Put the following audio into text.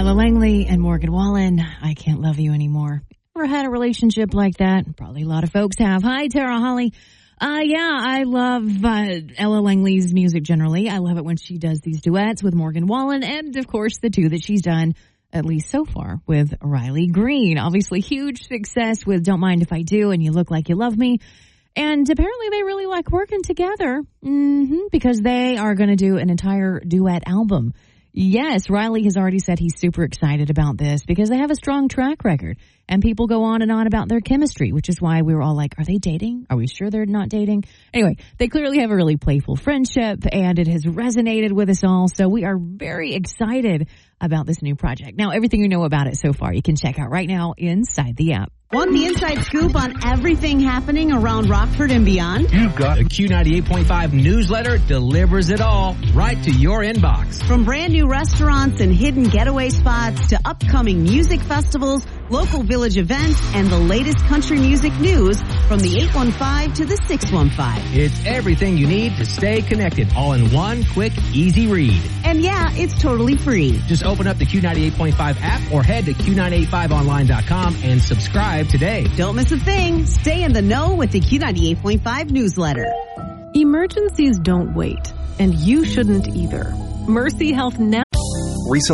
Ella Langley and Morgan Wallen, I Can't Love You Anymore. Ever had a relationship like that? Probably a lot of folks have. Hi, Tara Holly. I love Ella Langley's music generally. I love it when she does these duets with Morgan Wallen and, of course, the two that she's done, at least so far, with Riley Green. Obviously, huge success with Don't Mind If I Do and You Look Like You Love Me. And apparently they really like working together because they are going to do an entire duet album. Yes, Riley has already said he's super excited about this because they have a strong track record. And people go on and on about their chemistry, which is why we were all like, are they dating? Are we sure they're not dating? Anyway, they clearly have a really playful friendship, and it has resonated with us all. So we are very excited about this new project. Now, everything you know about it so far, you can check out right now inside the app. Want the inside scoop on everything happening around Rockford and beyond? You've got the Q98.5 newsletter delivers it all right to your inbox. From brand new restaurants and hidden getaway spots to upcoming music festivals, local village events, and the latest country music news from the 815 to the 615. It's everything you need to stay connected, all in one quick, easy read. And yeah, it's totally free. Just open up the Q98.5 app or head to Q985online.com and subscribe today. Don't miss a thing. Stay in the know with the Q98.5 newsletter. Emergencies don't wait, and you shouldn't either. Mercy Health now